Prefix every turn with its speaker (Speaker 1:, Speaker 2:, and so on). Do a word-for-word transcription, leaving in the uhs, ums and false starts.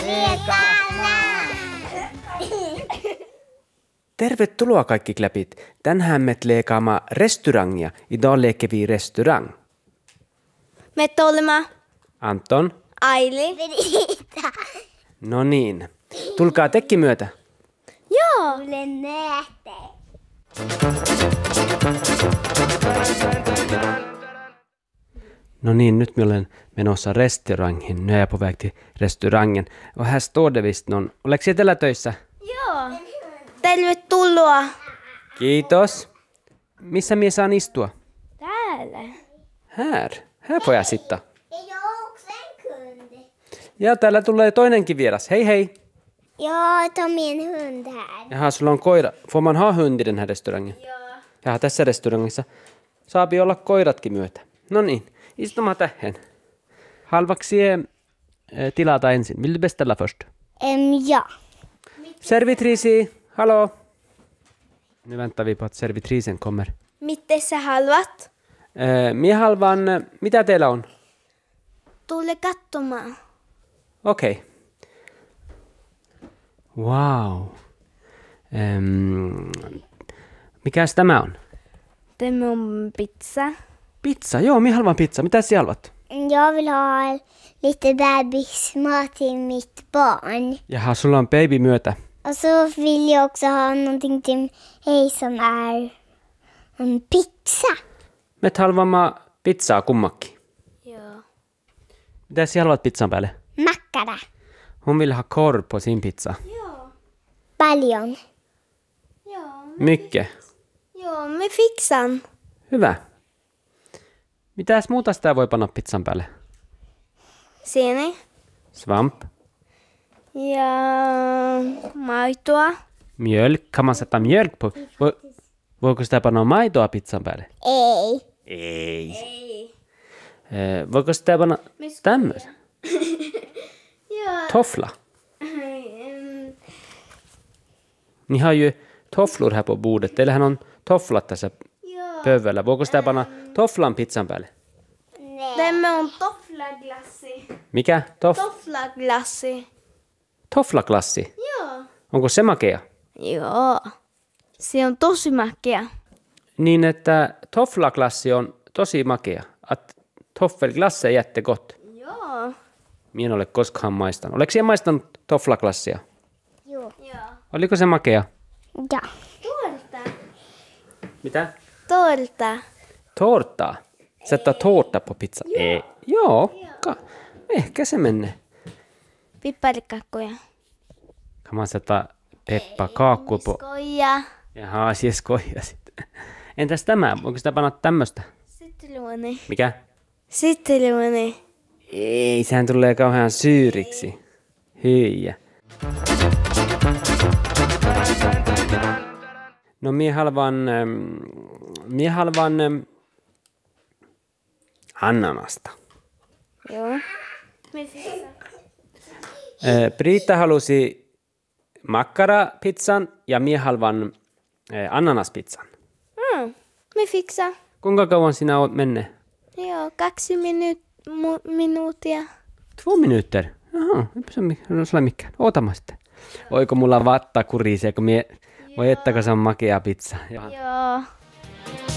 Speaker 1: Tervetuloa kaikki kläpit. Tänään me leekaamme restaurangia. Idag leker vi restaurang.
Speaker 2: Me Tolma.
Speaker 1: Anton.
Speaker 2: Aili.
Speaker 1: No niin. Tulkaa tekki myötä.
Speaker 2: Joo.
Speaker 3: Olen nähtä.
Speaker 1: No niin, nyt me olen menossa restaurangiin. Nu är jag på väg till restaurangen. Och här står det visst någon. Oletko siellä töissä?
Speaker 2: Joo. Tervetuloa.
Speaker 1: Kiitos. Missä minä saan istua?
Speaker 2: Täällä.
Speaker 1: Här. Här får jag sitta.
Speaker 3: Är jag också en kund?
Speaker 1: Ja täällä tulee toinenkin vieras. Hei hei.
Speaker 3: Jag tar min hund här.
Speaker 1: Jaha, sulla on koira. Får man ha hund i den här restaurangen?
Speaker 2: Joo.
Speaker 1: Jaha, tässä restaurangissa saapi olla koiratkin myötä. No niin, istumaan tähän. Halvaksi äh, tilata ensin. Vill du beställa först?
Speaker 3: Um, ja.
Speaker 1: Servitrisi, hallå. Nu väntar vi på att servitrisen kommer.
Speaker 2: Miten sä haluat?
Speaker 1: Äh, minä halvan, äh, mitä teillä on?
Speaker 2: Tule katsomaan.
Speaker 1: Okei. Okay. Wow. Ähm, mikäs tämä on?
Speaker 2: Tämä on pizza.
Speaker 1: Pizza, joo, minä halvan pizza. Mitä sinä halvat?
Speaker 3: Jag vill ha lite bebismat till mitt barn.
Speaker 1: Jaha, sulla on baby myötä.
Speaker 3: Och så vill jag också ha någonting till mig som är en pizza.
Speaker 1: Me halvaamme pizzaa kummakin.
Speaker 2: Joo.
Speaker 1: Mitä sinä haluat pizzan päälle?
Speaker 3: Mackara.
Speaker 1: Hon vill ha korv på sin pizza.
Speaker 2: Joo.
Speaker 3: Paljon.
Speaker 2: Joo.
Speaker 1: Mycket.
Speaker 2: Joo, me fiksan.
Speaker 1: Hyvä. Mitäs muuta sitä voi panna pizzan päälle?
Speaker 2: Sieni.
Speaker 1: Svamp.
Speaker 2: Ja maitoa.
Speaker 1: Mjölk. Kan man sätta mjölk på? Vo, voiko sitä panna maitoa pizzan päälle?
Speaker 3: Ei.
Speaker 1: Ei.
Speaker 2: Ei.
Speaker 1: Eh, voiko sitä panna tämmöisen?
Speaker 2: Joo.
Speaker 1: Toffla. Ni har ju tofflor här på bordet. Teillähän on tofflat tässä
Speaker 2: Joo.
Speaker 1: pöydällä. Voiko sitä panna tofflan pizzan päälle?
Speaker 2: Tämä on tofflaglassi.
Speaker 1: Mikä? Toff,
Speaker 2: Tofflaglassi.
Speaker 1: tofflaklassi.
Speaker 2: Joo.
Speaker 1: Onko se makea?
Speaker 2: Joo. Se on tosi makea.
Speaker 1: Niin, että tofflaklassi on tosi makea. Att toffelglass är jättegott.
Speaker 2: Joo.
Speaker 1: Minä en ole koskaan maistanut. Oletko sinä maistanut tofflaklassia?
Speaker 3: Jo.
Speaker 2: Joo.
Speaker 1: Oliko se makea?
Speaker 3: Ja.
Speaker 2: Tårta.
Speaker 1: Mitä?
Speaker 2: Tårta.
Speaker 1: Tårtaa. Sätta tårta på pizza. Ei. Joo. Ka- ehkä se menee.
Speaker 2: Pipparikakkuja.
Speaker 1: Kan man sätta pepparkakor på?
Speaker 2: Skoja.
Speaker 1: Jaha, siis skoja sitten. Entäs tämä? Voiko sitä panna tämmöstä?
Speaker 2: Sitruuni.
Speaker 1: Mikä?
Speaker 2: Sitruuni.
Speaker 1: Ei, sehän tulee kauhean syyriksi. Hyijä. No minä halvan, ähm, minä halvan ähm, ananasta.
Speaker 2: Joo. Me fiksaa.
Speaker 1: Äh, Priitta halusi makkarapizzan ja minä halvan äh, ananaspizzan.
Speaker 2: Mm. Me fiksaa.
Speaker 1: Kuinka kauan sinä oot mennyt?
Speaker 2: Joo, kaksi minu- mu- minuuttia.
Speaker 1: Två minuter. Jaha, eipä se ole mikään. Ootama sitten. Oiko mulla vatta kurisee, kun mie... Voi että, kun se on makea pizza. Jaha.
Speaker 2: Joo.